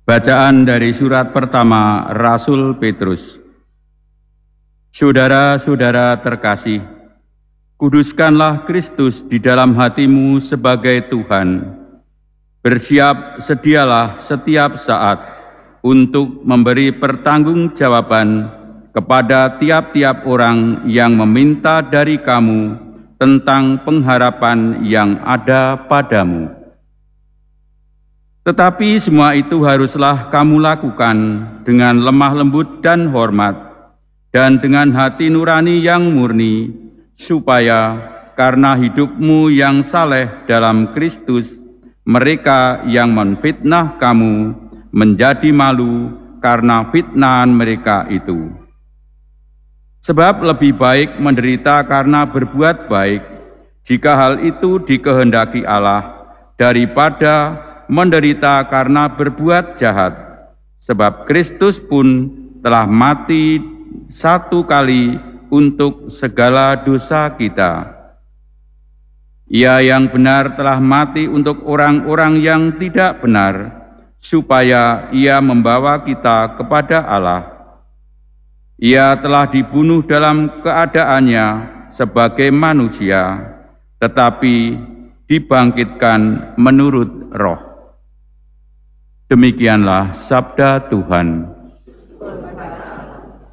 Bacaan dari surat pertama Rasul Petrus. Saudara-saudara terkasih, kuduskanlah Kristus di dalam hatimu sebagai Tuhan. Bersiap sedialah setiap saat untuk memberi pertanggungjawaban kepada tiap-tiap orang yang meminta dari kamu tentang pengharapan yang ada padamu. Tetapi semua itu haruslah kamu lakukan dengan lemah lembut dan hormat, dan dengan hati nurani yang murni, supaya karena hidupmu yang saleh dalam Kristus, mereka yang menfitnah kamu menjadi malu karena fitnahan mereka itu. Sebab lebih baik menderita karena berbuat baik, jika hal itu dikehendaki Allah, daripada menderita karena berbuat jahat, sebab Kristus pun telah mati satu kali untuk segala dosa kita. Ia yang benar telah mati untuk orang-orang yang tidak benar, supaya ia membawa kita kepada Allah. Ia telah dibunuh dalam keadaannya sebagai manusia, tetapi dibangkitkan menurut roh. Demikianlah sabda Tuhan.